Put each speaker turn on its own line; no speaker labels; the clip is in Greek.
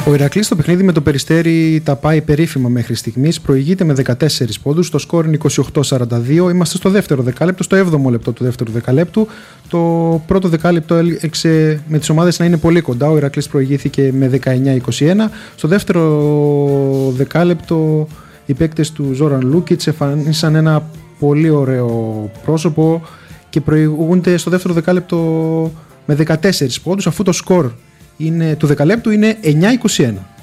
Ο Ηρακλής στο παιχνίδι με το Περιστέρι τα πάει περίφημα μέχρι στιγμής. Προηγείται με 14 πόντους. Το σκορ είναι 28-42. Είμαστε στο δεύτερο δεκάλεπτο, στο 7ο λεπτό του δεύτερου δεκαλέπτου. Το πρώτο δεκάλεπτο έλεξε με τις ομάδες να είναι πολύ κοντά. Ο Ηρακλής προηγήθηκε με 19-21. Στο δεύτερο δεκάλεπτο οι παίκτες του Ζόραν Λούκιτς εμφανίσαν ένα πολύ ωραίο πρόσωπο και προηγούνται στο δεύτερο δεκάλεπτο με 14 πόντους, αφού το σκορ του δεκαλέπτου είναι 9-21.